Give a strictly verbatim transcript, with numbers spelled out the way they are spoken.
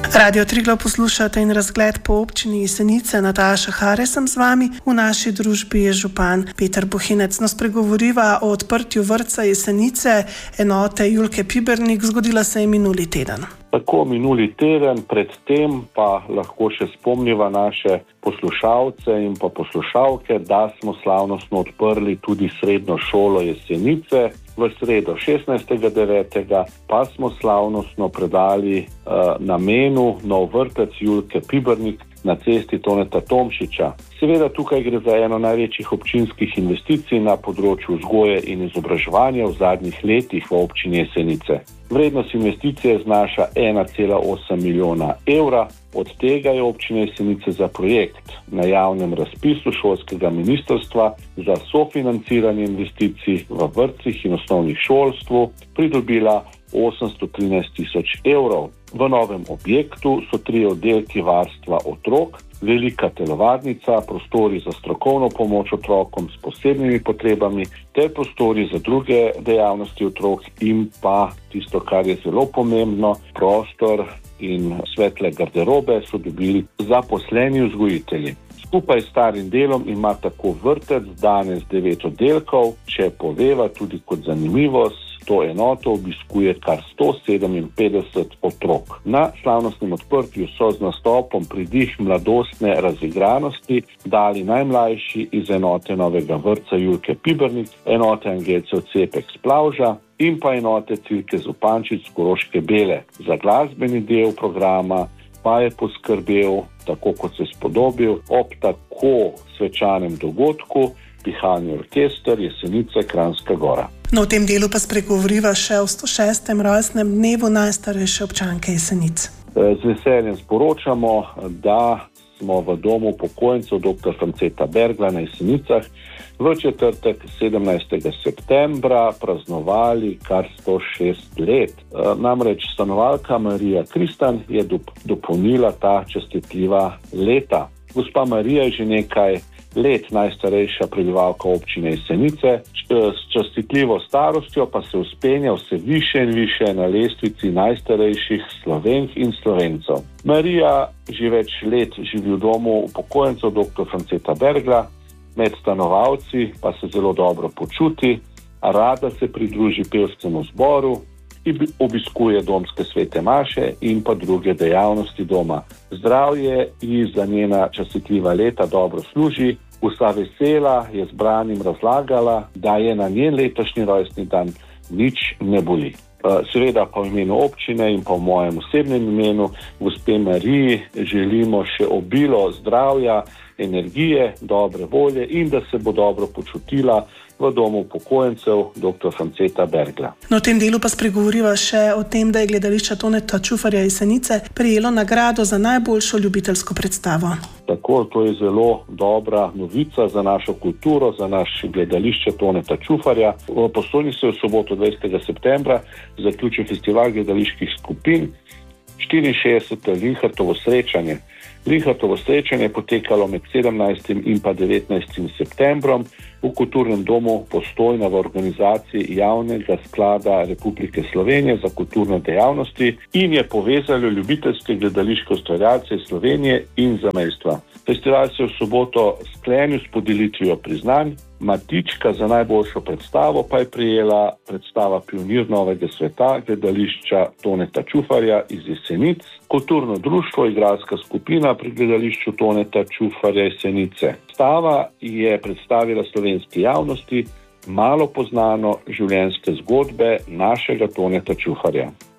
Radio Triglav poslušate in razgled po občini Jesenice. Nataša Hare sem z vami. V naši družbi je župan Peter Bohinec. No, spregovoriva o odprtju vrtca Jesenice, enote Julke Pibernik. Zgodila se je minuli teden. Tako minuli teden, predtem pa lahko še spomniva naše poslušalce in pa poslušalke, da smo slavnostno odprli tudi srednjo šolo Jesenice. V sredo šestnajstega devetega pa smo slavnostno predali uh, namenu nov vrtec Julke Pibernik na cesti Toneta Tomšiča. Seveda tukaj gre za eno največjih občinskih investicij na področju vzgoje in izobraževanja v zadnjih letih v občini Jesenice. Vrednost investicije znaša ena cela osem milijona evra. Od tega je občina Jesenice za projekt na javnem razpisu šolskega ministrstva za sofinanciranje investicij v vrtcih in osnovnih šolstvu pridobila osemsto trinajst tisoč evrov. V novem objektu so tri oddelki varstva otrok, velika telovadnica, prostori za strokovno pomoč otrokom s posebnimi potrebami ter prostori za druge dejavnosti otrok in pa tisto, kar je zelo pomembno, prostor in svetle garderobe so dobili zaposleni vzgojitelji. Skupaj s starim delom ima tako vrtec danes devet oddelkov, če poveva tudi kot zanimivost, to enoto obiskuje kar sto sedeminpetdeset otrok. Na slavnostnem odprtju so z nastopom pridih mladostne razigranosti dali najmlajši iz enote novega vrtca Julke Pibernik, enote Angelcev Cepek s Plavža in pa enote Cilke Zupančič z Koroške Bele. Za glasbeni del programa pa je poskrbel, tako kot se spodobil, ob tako svečanem dogodku pihalni orkester Jesenice Kranjska Gora. No, v tem delu pa spregovoriva še o sto šestem rojstnem dnevu najstarejše občanke Jesenic. Z veseljem sporočamo, da smo v domu upokojencev doktor Franceta Bergla na Jesenicah v četrtek sedemnajstega septembra praznovali kar sto šest let. Namreč stanovalka Marija Kristan je dopolnila ta častitljiva leta. Gospa Marija je že nekaj let najstarejša prebivalka občine Jesenice, s častitljivo starostjo pa se vzpenja vse više in više na lestvici najstarejših Slovenk in Slovencev. Marija že več let živi v domu upokojencev doktor Franceta Bergla, med stanovalci pa se zelo dobro počuti, a rada se pridruži pevskemu zboru in obiskuje domske svete maše in pa druge dejavnosti doma. Zdravje ji za njena častitljiva leta dobro služi. Vsa vesela je zbranim razlagala, da je na njen letošnji rojstni dan nič ne boli. Seveda pa v imenu občine in pa v mojem osebnem imenu gospe Mariji želimo še obilo zdravja, energije, dobre volje in da se bo dobro počutila v domu upokojencev doktor Franceta Bergla. No, v tem delu pa spregovoriva še o tem, da je gledališče Toneta Čufarja Jesenice prejelo nagrado za najboljšo ljubiteljsko predstavo. Tako, to je zelo dobra novica za našo kulturo, za naše gledališče Toneta Čufarja. V Postojni se je v soboto dvajsetega septembra zaključil festival gledaliških skupin, štiriinšestdeseto Linhartovo srečanje. Linhartovo srečanje je potekalo med sedemnajstim in pa devetnajstim septembrom v kulturnem domu Postojna v organizaciji Javnega sklada Republike Slovenije za kulturne dejavnosti in je povezalo ljubiteljske gledališke ustvarjalce iz Slovenije in zamejstva. Festival se je v soboto sklenil s podelitvijo priznanj. Matička za najboljšo predstavo pa je prijela predstava Pionir novega sveta gledališča Toneta Čufarja iz Jesenic, kulturno društvo, igralska skupina pri gledališču Toneta Čufarja Jesenice. Predstava je predstavila slovenski javnosti malo poznano življenjske zgodbe našega Toneta Čufarja.